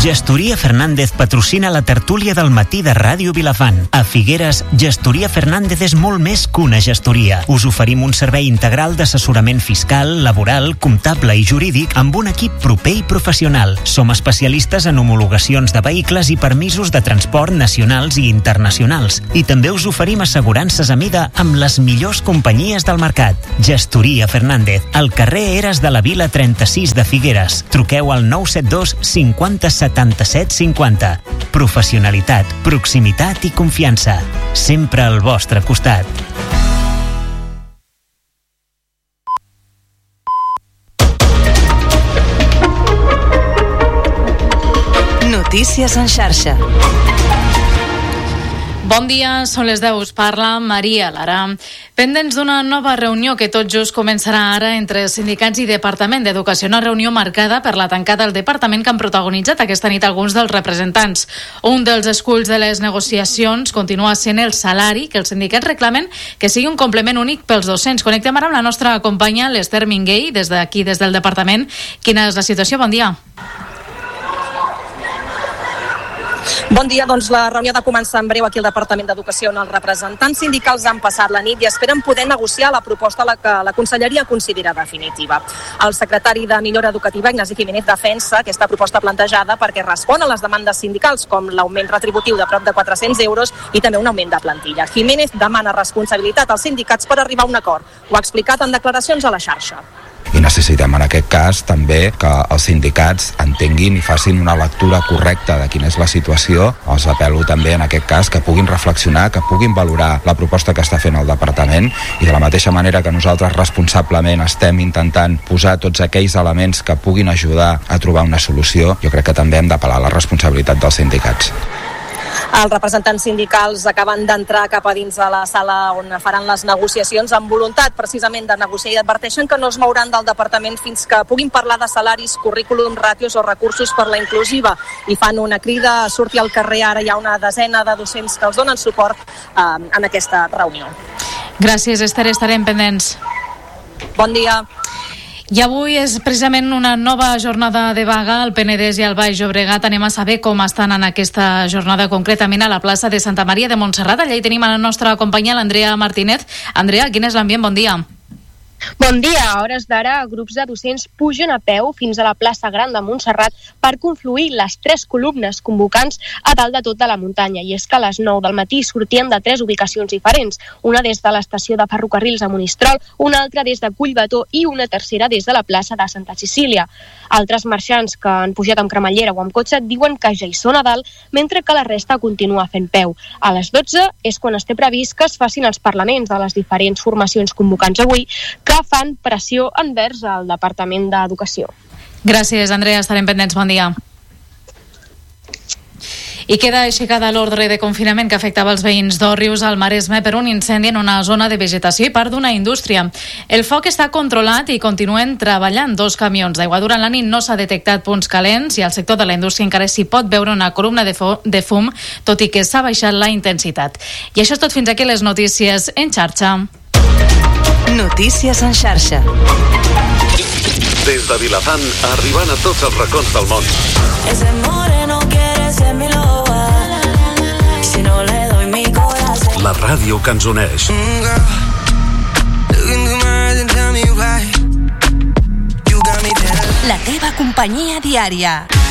Gestoria Fernández patrocina la tertúlia del matí de Ràdio Vilafant. A Figueres, Gestoria Fernández és molt més que una gestoria. Us oferim un servei integral d'assessorament fiscal, laboral, comptable i jurídic amb un equip proper i professional. Som especialistes en homologacions de vehicles i permisos de transport nacionals i internacionals. I també us oferim assegurances a mida amb les millors companyies del mercat. Gestoria Fernández, al carrer Eres de la Vila 36 de Figueres. Truqueu al 972 50 77 50. Professionalitat, proximitat i confiança. Sempre al vostre costat. Notícies en xarxa. Bon dia, són les 10, us parla Maria Lara. Pendents d'una nova reunió que tot just començarà ara entre sindicats i Departament d'Educació, una reunió marcada per la tancada del departament que han protagonitzat aquesta nit alguns dels representants. Un dels esculls de les negociacions continua sent el salari, que els sindicats reclamen que sigui un complement únic pels docents. Connectem ara amb la nostra companya, l'Ester Minguell, des d'aquí, des del departament. Quina és la situació? Bon dia. Bon dia, doncs la reunió ha de començar en breu aquí al Departament d'Educació, on els representants sindicals han passat la nit i esperen poder negociar la proposta que la Conselleria considera definitiva. El secretari de Millora Educativa, Ignasi Jiménez, defensa aquesta proposta plantejada perquè respon a les demandes sindicals, com l'augment retributiu de prop de 400 euros i també un augment de plantilla. Jiménez demana responsabilitat als sindicats per arribar a un acord. Ho ha explicat en declaracions a la xarxa. I necessitem en aquest cas també que els sindicats entenguin i facin una lectura correcta de quina és la situació. Els apel·lo també en aquest cas que puguin reflexionar, que puguin valorar la proposta que està fent el departament i de la mateixa manera que nosaltres responsablement estem intentant posar tots aquells elements que puguin ajudar a trobar una solució, jo crec que també hem d'apel·lar a la responsabilitat dels sindicats. Els representants sindicals acaben d'entrar cap a dins de la sala on faran les negociacions amb voluntat precisament de negociar i adverteixen que no es mouran del departament fins que puguin parlar de salaris, currículum, ràtios o recursos per la inclusiva i fan una crida a sortir al carrer. Ara hi ha una desena de docents que els donen suport en aquesta reunió. Gràcies, Esther, estarem pendents. Bon dia. I avui és precisament una nova jornada de vaga al Penedès i al Baix Llobregat. Anem a saber com estan en aquesta jornada, concretament a la plaça de Santa Maria de Montserrat. Allà hi tenim a la nostra companya, l'Andrea Martínez. Andrea, quin és l'ambient? Bon dia. Bon dia. A hores d'ara, grups de docents pugen a peu fins a la plaça Gran de Montserrat per confluir les 3 columnes convocants a dalt de tota la muntanya. I és que a les 9 del matí sortien de 3 ubicacions diferents, una des de l'estació de ferrocarrils a Monistrol, una altra des de Collbató i una tercera des de la plaça de Santa Cecília. Altres marxants que han pujat amb cremallera o amb cotxe diuen que ja hi són a dalt, mentre que la resta continua fent peu. A les 12 és quan es té previst que es facin els parlaments de les diferents formacions convocants avui, que fan pressió envers el Departament d'Educació. Gràcies, Andrea. Estarem pendents. Bon dia. I queda aixecada l'ordre de confinament que afectava els veïns d'Òrrius al Maresme per un incendi en una zona de vegetació i part d'una indústria. El foc està controlat i continuen treballant 2 camions d'aigua. Durant la nit no s'ha detectat punts calents i al sector de la indústria encara s'hi pot veure una columna de fum, tot i que s'ha baixat la intensitat. I això és tot fins aquí les notícies en xarxa. Notícies en xarxa. Des de Vilafant, arribant a tots els racons del món. Ese moreno quiere ser mi loba. Si no le doy mi corazón. La ràdio que ens uneix. La teva companyia diària.